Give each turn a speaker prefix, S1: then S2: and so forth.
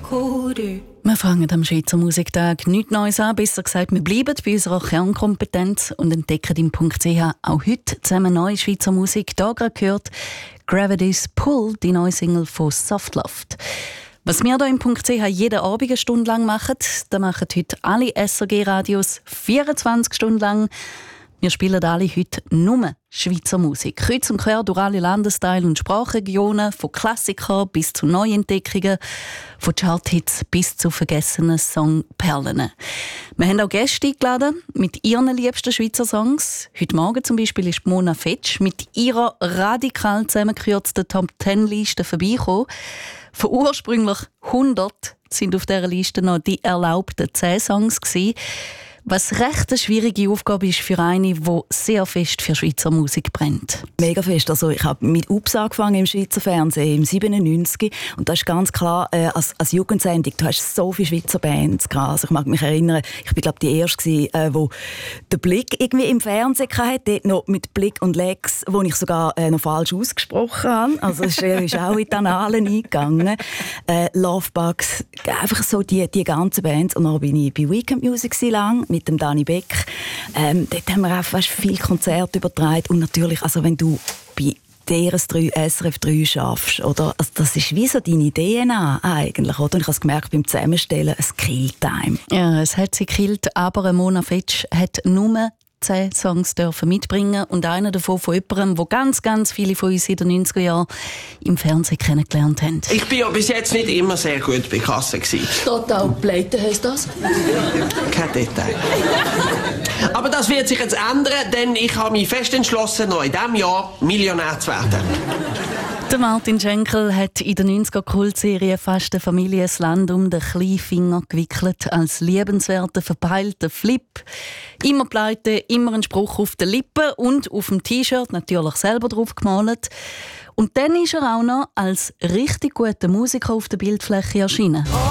S1: Wir fangen am Schweizer Musiktag nichts Neues an, besser gesagt, wir bleiben bei unserer Kernkompetenz und entdecken im .ch auch heute zusammen neue Schweizer Musik. Hier gerade gehört Gravity's Pull, die neue Single von Softloft. Was wir hier im .ch jeden Abend eine Stunde lang machen, das machen heute alle SRG-Radios 24 Stunden lang. Wir spielen alle heute nur Schweizer Musik. Kreuz und quer durch alle Landesteile und Sprachregionen, von Klassikern bis zu Neuentdeckungen, von Charthits bis zu vergessenen Songperlen. Wir haben auch Gäste eingeladen mit ihren liebsten Schweizer Songs. Heute Morgen zum Beispiel ist Mona Fetsch mit ihrer radikal zusammengekürzten Top-10-Liste vorbeigekommen. Von ursprünglich 100 sind auf dieser Liste noch die erlaubten 10 Songs gewesen. Was recht eine schwierige Aufgabe ist für eine, die sehr fest für Schweizer Musik brennt.
S2: Mega fest. Also ich habe mit UPS angefangen im Schweizer Fernsehen im 97 und das ist ganz klar, als Jugendsendung, du hast so viele Schweizer Bands gehabt. Also ich mag mich erinnern, ich bin glaube die erste wo der Blick irgendwie im Fernsehen hatte, dort noch mit Blick und Legs, wo ich sogar noch falsch ausgesprochen habe. Also es ist auch in die Annalen eingegangen. Lovebugs, einfach so die ganzen Bands. Und dann bin ich bei Weekend Music lang mit dem Dani Beck. Dort haben wir auch fast viele Konzerte übertragen. Und natürlich, also wenn du bei DRS3, SRF 3 schaffst, oder? Also das ist wie so deine DNA eigentlich, oder? Und ich habe es gemerkt beim Zusammenstellen, es killt einem.
S1: Ja, es hat sie gekillt, aber Mona Fetsch hat nur 10 Songs dürfen mitbringen und einer davon von jemandem, wo ganz viele von uns in den 90er Jahren im Fernsehen kennengelernt haben.
S3: Ich bin ja bis jetzt nicht immer sehr gut bei Kasse gewesen.
S4: Total pleite heisst das?
S3: Kein Detail. Aber das wird sich jetzt ändern, denn ich habe mich fest entschlossen, noch in diesem Jahr Millionär zu werden.
S1: Der Martin Schenkel hat in der 90er-Kultserie fast eine Familie das Land um den kleinen Finger gewickelt, als liebenswerter, verpeilter Flip. Immer pleite, immer ein Spruch auf den Lippen und auf dem T-Shirt natürlich selber drauf gemalt. Und dann ist er auch noch als richtig guter Musiker auf der Bildfläche erschienen.